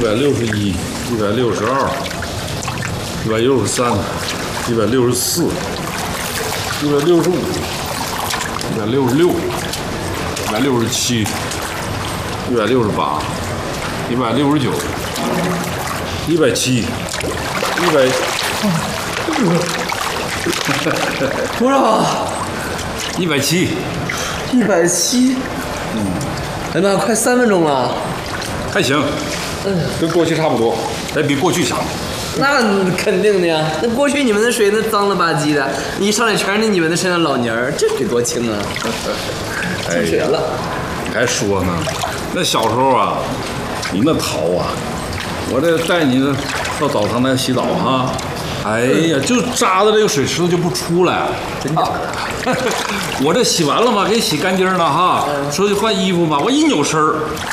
161、162、163、164、165、166、167、168、169、170、 多少 170。 ？170。哎妈，快3分钟了。 还行，跟过去差不多，但比过去强。 那肯定的呀，那过去你们的水那脏了吧唧的，一上来全是你们的身上老泥儿，这水多清啊！进水了。 你还说呢？那小时候啊，你那淘啊，我这带你到澡堂来洗澡哈。哎呀，就扎的这个水池子就不出来， 真假的？ 我这洗完了嘛，给你洗干净了哈。说去换衣服嘛，我一扭身儿，